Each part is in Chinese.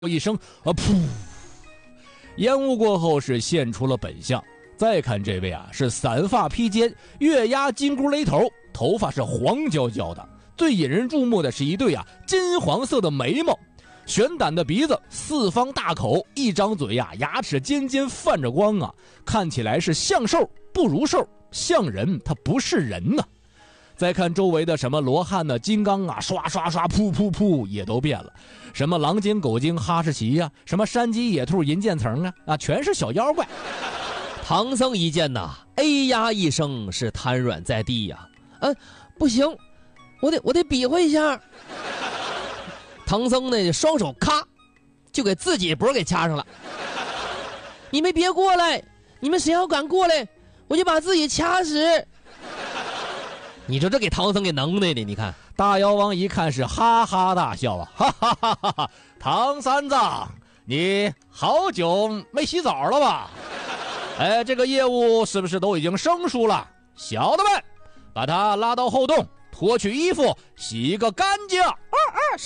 一声噗，烟雾过后是现出了本相。再看这位啊，是散发披肩，月牙金箍勒头，头发是黄焦焦的。最引人注目的是一对啊金黄色的眉毛，悬胆的鼻子，四方大口，一张嘴呀，牙齿尖尖泛着光啊，看起来是像兽不如兽，像人他不是人呐。再看周围的什么罗汉呢、金刚啊，刷刷刷、噗噗噗，也都变了。什么狼精、狗精、哈士奇呀、什么山鸡、野兔、银渐层啊，全是小妖怪。 唐僧一见呐，哎呀一声是瘫软在地呀。不行，我得比划一下。唐僧呢，双手咔就给自己脖给掐上了。你们别过来，你们谁要敢过来，我就把自己掐死。你说这给唐僧给能耐的，你看大妖王一看是哈哈大笑啊，哈哈哈哈哈！唐三藏，你好久没洗澡了吧？这个业务是不是都已经生疏了？小的们，把他拉到后洞，脱去衣服，洗个干净。 是。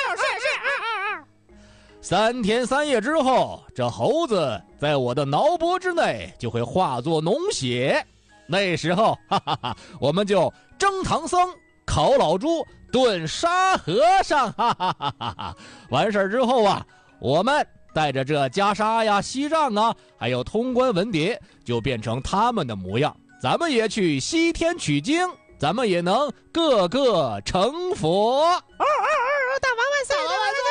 3天3夜之后，这猴子在我的脑脖之内就会化作脓血。那时候，我们就蒸唐僧、烤老猪、炖沙和尚，完事之后啊，我们带着这袈裟呀、锡杖啊，还有通关文牒，就变成他们的模样。咱们也去西天取经，咱们也能个个成佛。 大王万岁！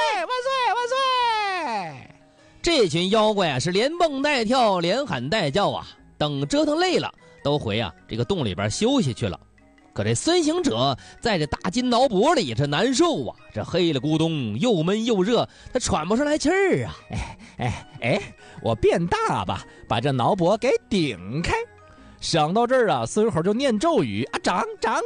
万岁！ 这群妖怪啊，是连蹦带跳，连喊带叫啊。等折腾累了，都回这个洞里边休息去了。可这孙行者在这大金挠脖里这难受啊，这黑了咕咚，又闷又热，他喘不上来气儿啊。 我变大吧，把这挠脖给顶开。想到这儿啊，孙猴就念咒语啊，长，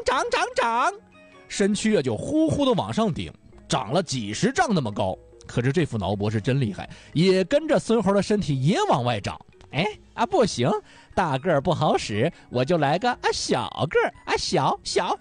身躯啊就呼呼的往上顶，长了几十丈那么高。可是这副挠脖是真厉害，也跟着孙猴的身体也往外长。不行，大个儿不好使，我就来个小个儿小，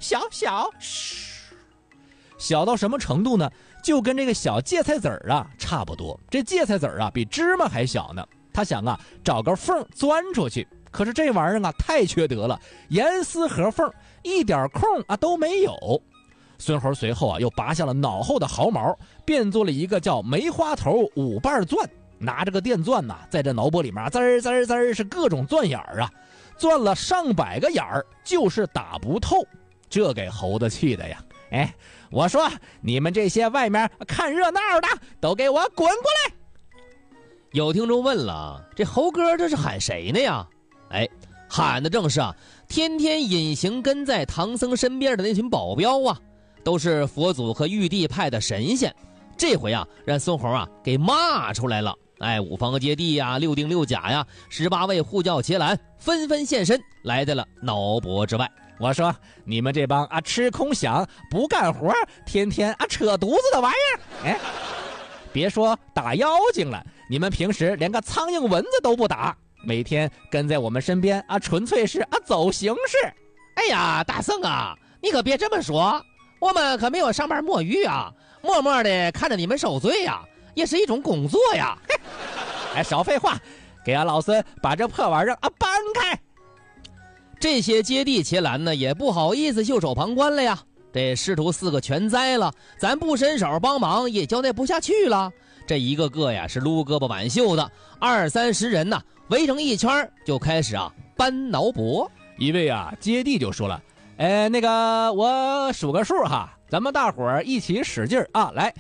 小到什么程度呢？就跟这个小芥菜籽儿啊差不多。这芥菜籽儿啊比芝麻还小呢。他想啊找个缝钻出去，可是这玩意儿啊太缺德了，严丝合缝，一点空啊都没有。孙猴随后啊又拔下了脑后的毫毛，变做了一个叫梅花头五瓣钻。拿着个电钻呐，在这脑脖里面滋儿是各种钻眼儿啊，钻了上百个眼儿，就是打不透。这给猴子气的呀！我说你们这些外面看热闹的，都给我滚过来！ 有听众问了，这猴哥这是喊谁呢呀？喊的正是天天隐形跟在唐僧身边的那群保镖啊，都是佛祖和玉帝派的神仙。这回让孙猴给骂出来了。五方揭谛呀，六丁六甲呀，18位护教伽蓝纷纷现身，来在了脑脖之外。 我说你们这帮吃空饷不干活，天天扯犊子的玩意儿！别说打妖精了，你们平时连个苍蝇蚊子都不打，每天跟在我们身边纯粹是走形式。 哎呀，大圣啊，你可别这么说，我们可没有上班摸鱼啊，默默的看着你们受罪呀，也是一种工作呀。 少废话，给老孙把这破玩意儿搬开。 这些接地伽蓝呢也不好意思袖手旁观了呀，这师徒4个全栽了，咱不伸手帮忙也交代不下去了。这一个个呀是撸胳膊挽袖的，20-30人呐围成一圈就开始搬挠脖。 一位接地就说了，那个我数个数哈，咱们大伙儿一起使劲来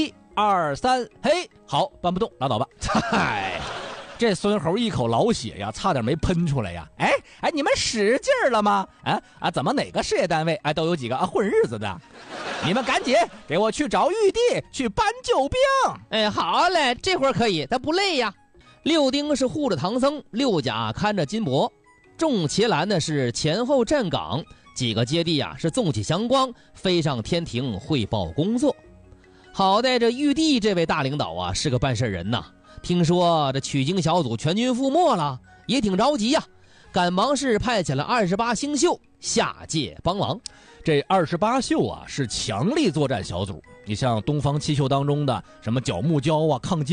，1、2、3，嘿，好，搬不动，拉倒吧。这孙猴一口老血呀，差点没喷出来呀！你们使劲了吗？怎么哪个事业单位都有几个混日子的？你们赶紧给我去找玉帝去搬救兵！ 好嘞，这会儿可以，他不累呀。六丁是护着唐僧，六甲看着金帛，众伽蓝呢是前后站岗，几个接地是纵起祥光，飞上天庭汇报工作。好在这玉帝这位大领导是个办事人呐。听说这取经小组全军覆没了，也挺着急呀，赶忙是派遣了28星宿下界帮忙。 这28宿是强力作战小组， 你像东方七宿当中的什么角木蛟啊、亢金